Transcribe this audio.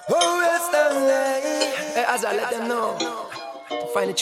Oh, Western, hey, as I let them know, to find the